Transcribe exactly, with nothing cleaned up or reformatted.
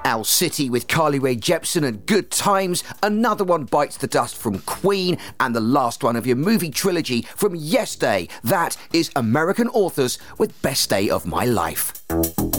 Owl City with Carly Rae Jepsen and Good Times. Another one bites the dust from Queen. And the last one of your movie trilogy from Yes Day. That is American Authors with Best Day of My Life.